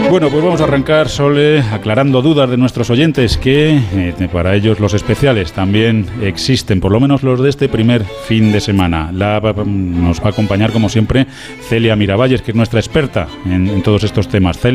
Bueno, pues vamos a arrancar, Sole, aclarando dudas de nuestros oyentes, que para ellos los especiales también existen, por lo menos los de este primer fin de semana. Nos va a acompañar, como siempre, Celia Miravalles, que es nuestra experta en todos estos temas. Celia,